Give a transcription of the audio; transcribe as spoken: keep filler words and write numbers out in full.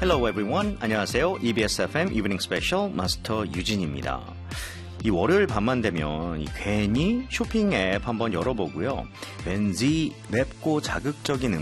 Hello everyone. 안녕하세요. 이비에스 에프엠 이브닝 스페셜 마스터 유진입니다. 이 월요일 밤만 되면 이 괜히 쇼핑 앱 한번 열어보고요. 왠지 맵고 자극적인